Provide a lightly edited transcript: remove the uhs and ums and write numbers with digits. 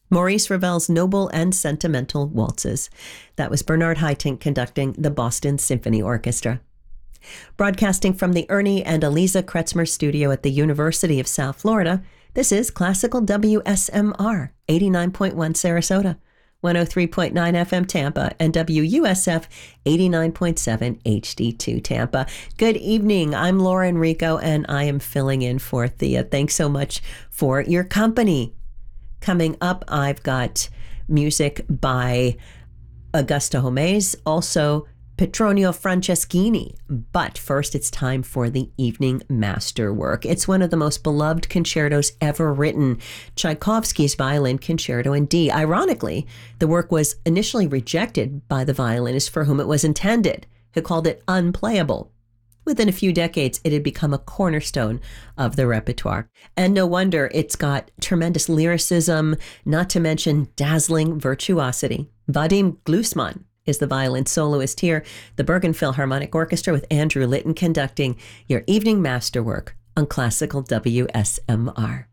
Maurice Ravel's Noble and Sentimental Waltzes. That was Bernard Haitink conducting the Boston Symphony Orchestra. Broadcasting from the Ernie and Eliza Kretzmer studio at the University of South Florida, this is Classical WSMR, 89.1 Sarasota, 103.9 FM Tampa, and WUSF 89.7 HD2 Tampa. Good evening. I'm Laura Enrico, and I am filling in for Thea. Thanks so much for your company. Coming up, I've got music by Augusto Homais, also Petronio Franceschini. But first, it's time for the evening masterwork. It's one of the most beloved concertos ever written, Tchaikovsky's Violin Concerto in D. Ironically, the work was initially rejected by the violinist for whom it was intended, who called it unplayable. Within a few decades, it had become a cornerstone of the repertoire. And no wonder, it's got tremendous lyricism, not to mention dazzling virtuosity. Vadim Glusman is the violin soloist here, the Bergen Philharmonic Orchestra with Andrew Litton conducting your evening masterwork on Classical WSMR.